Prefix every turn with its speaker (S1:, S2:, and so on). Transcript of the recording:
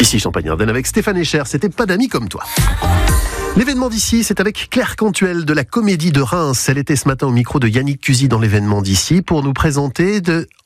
S1: Ici Champagne-Ardenne avec Stéphane Echer, c'était Pas d'amis comme toi. L'événement d'ici, c'est avec Claire Cantuel de la Comédie de Reims. Elle était ce matin au micro de Yannick Cusy dans l'événement d'ici pour nous présenter